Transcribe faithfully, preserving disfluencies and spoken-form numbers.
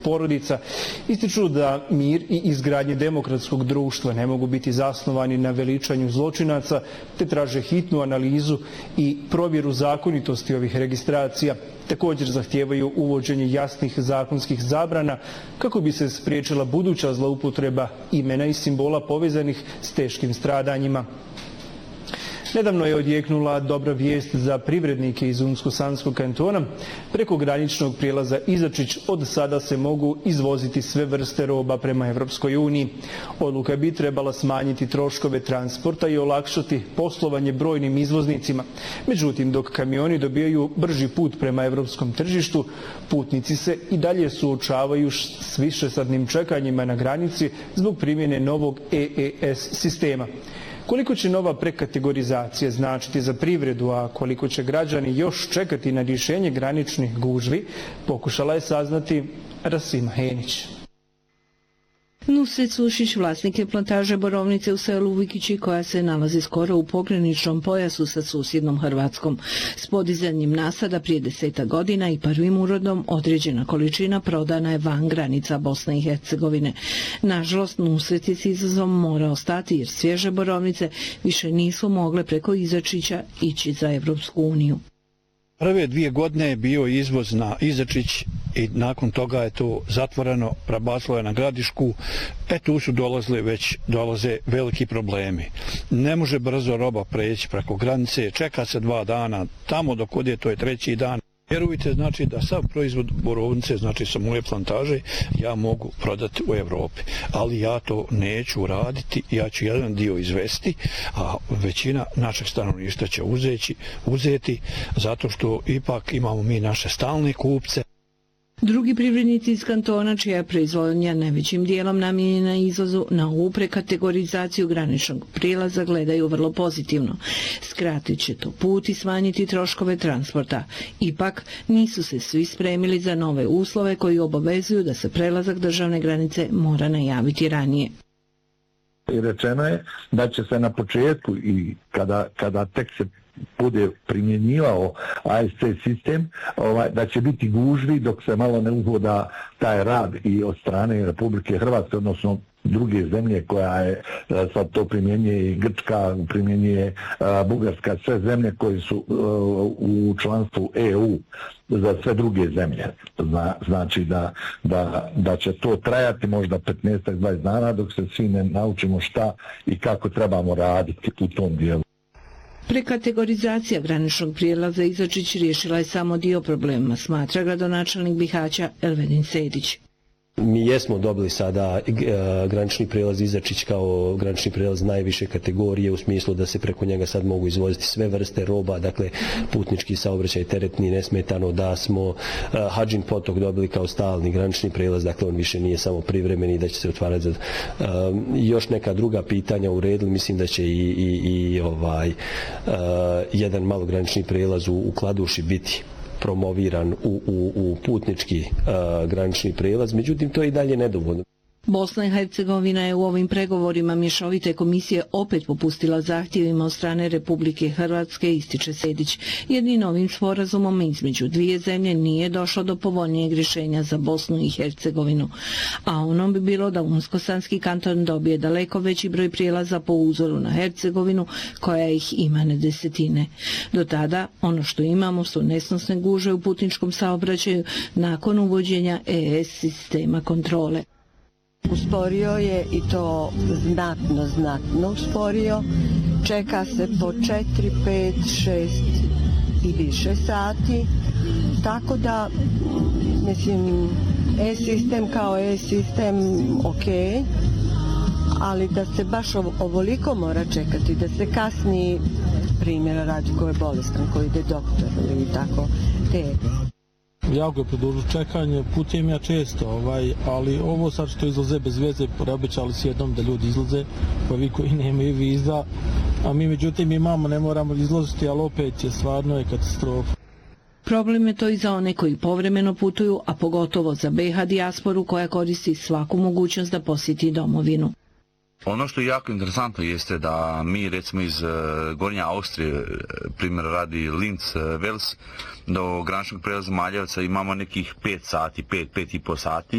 porodica, ističu da mir i izgradnje demokratskog društva ne mogu biti zasnovani na veličanju zločinaca, te traže hitnu analizu i provjeru zakonitosti ovih registracija. Također zahtijevaju uvođenje jasnih zakonskih zabrana kako bi se spriječila buduća zloupotreba imena i simbola povezanih s teškim stradanjima. Nedavno je odjeknula dobra vijest za privrednike iz Unsko-Sanskog kantona. Preko graničnog prijelaza Izačić od sada se mogu izvoziti sve vrste roba prema Evropskoj uniji. Odluka bi trebala smanjiti troškove transporta i olakšati poslovanje brojnim izvoznicima. Međutim, dok kamioni dobijaju brži put prema evropskom tržištu, putnici se i dalje suočavaju s višesadnim čekanjima na granici zbog primjene novog E E S sistema. Koliko će nova prekategorizacija značiti za privredu, a koliko će građani još čekati na rješenje graničnih gužvi, pokušala je saznati Rasima Henić. Nusret Sušić, vlasnik je plantaže borovnice u selu Vikići, koja se nalazi skoro u pograničnom pojasu sa susjednom Hrvatskom. S podizanjem nasada prije deseta godina i prvim urodom određena količina prodana je van granica Bosne i Hercegovine. Nažalost, Nusret je s izazovom morao stati jer svježe borovnice više nisu mogle preko Izačića ići za Evropsku uniju. Prve dvije godine je bio izvoz na Izačić i nakon toga je to zatvoreno, prebacilo je na Gradišku. E tu su dolazili, već dolaze veliki problemi. Ne može brzo roba preći preko granice, čeka se dva dana, tamo dok odje to je treći dan. Vjerujte, znači da sav proizvod borovnice, znači sa moje plantaže, ja mogu prodati u Evropi. Ali ja to neću raditi, ja ću jedan dio izvesti, a većina našeg stanovništva će uzeći, uzeti, zato što ipak imamo mi naše stalne kupce. Drugi privrednici iz kantona, čija je proizvodnja najvećim dijelom namijenjena izvozu, na ovu prekategorizaciju graničnog prijelaza gledaju vrlo pozitivno. Skratit će to put i smanjiti troškove transporta. Ipak nisu se svi spremili za nove uslove koji obavezuju da se prelazak državne granice mora najaviti ranije. I rečeno je da će se na početku i kada, kada tek se bude primjenjivao A S C sistem, ovaj, da će biti gužvi dok se malo ne uhoda taj rad i od strane Republike Hrvatske, odnosno druge zemlje koja je sad to primjenjuje, Grčka primjenjuje, Bugarska, sve zemlje koje su u članstvu E U za sve druge zemlje. Zna, znači da, da, da će to trajati možda petnaest do dvadeset dana dok se svi ne naučimo šta i kako trebamo raditi u tom dijelu. Prekategorizacija graničnog prijelaza Izačić riješila je samo dio problema, smatra gradonačelnik Bihaća Elvedin Sedić. Mi jesmo dobili sada granični prijelaz Izačić kao granični prijelaz najviše kategorije u smislu da se preko njega sad mogu izvoziti sve vrste roba, dakle putnički saobraćaj, teretni, nesmetano, da smo Hadžin potok dobili kao stalni granični prijelaz, dakle on više nije samo privremeni, da će se otvarati za još neka druga pitanja uredili, mislim da će i, i, i ovaj jedan malogranični prijelaz u, u Kladuši biti promoviran u, u, u putnički uh, granični prijelaz, međutim to je i dalje nedovoljno. Bosna i Hercegovina je u ovim pregovorima mješovite komisije opet popustila zahtjevima od strane Republike Hrvatske, ističe Sedić. Jednim novim sporazumom između dvije zemlje nije došlo do povoljnijeg rješenja za Bosnu i Hercegovinu, a ono bi bilo da Unsko-Sanski kanton dobije daleko veći broj prijelaza po uzoru na Hercegovinu, koja ih ima na desetine. Do tada ono što imamo su nesnosne gužve u putničkom saobraćaju nakon uvođenja E E S sistema kontrole. Usporio je i to znatno, znatno usporio. Čeka se po četiri, pet, šest i više sati. Tako da, mislim, e-sistem kao e-sistem ok, ali da se baš ovoliko mora čekati, da se kasni primjera radi ko je bolestan, ko ide doktor ili tako te. Jako je produžilo čekanje, putujem ja često, ovaj, ali ovo sad što izlaze bez veze, obećali s jednom da ljudi izlaze, ovi koji nemaju viza, a mi međutim imamo, ne moramo izlaziti, ali opet je stvarno je katastrofa. Problem je to i za one koji povremeno putuju, a pogotovo za B iH dijasporu koja koristi svaku mogućnost da posjeti domovinu. Ono što je jako interesantno jeste da mi recimo iz Gornje Austrije, primjer radi Linz, Wels, do graničnog prijelaza Maljevca imamo nekih pet sati, pet, pet i po sati.